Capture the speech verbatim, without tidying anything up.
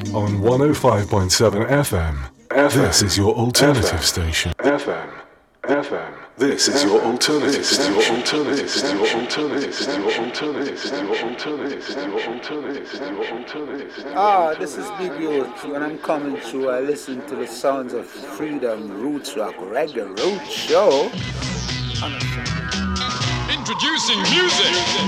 on one oh five point seven F M. F M. This is your alternative F M. Station. F M. F M. This is your alternative station. Your alternative station. Your alternative station. Your alternative station. Your alternative station. Your alternative station. Your alternative station. Ah, this is Big Youth. When I'm coming through, I listen to the sounds of freedom, roots rock, reggae, road show. Introducing music.